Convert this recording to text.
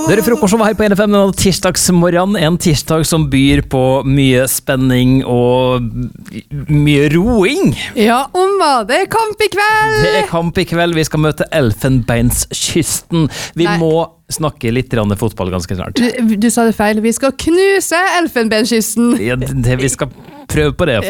Dere frokost over her på NFM denne tirsdagsmorgen, en tirsdag som byr på mye spenning og mye roing. Ja, hva? Det kamp i kveld! Det kamp i kveld, vi skal møte Elfenbenskysten. Vi må snakke litt fotball ganske snart. Du sa det feil, vi skal knuse Elfenbenskysten. Ja, vi skal prøve på det.